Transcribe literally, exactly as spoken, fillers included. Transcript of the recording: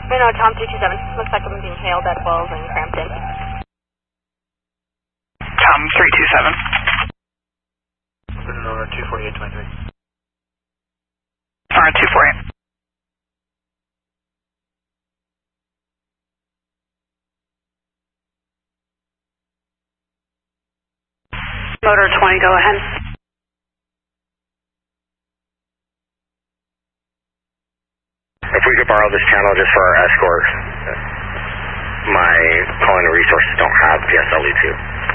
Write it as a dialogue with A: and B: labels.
A: No, no, Tom two two seven. Looks like I'm being hailed at Wells and Crampton.
B: Tom three two seven.
C: Put it over two forty-eight twenty-three.
B: Alright, two forty-eight.
D: Motor twenty, go ahead.
E: If we could borrow this channel just for our escort, my calling resources don't have P S L E two.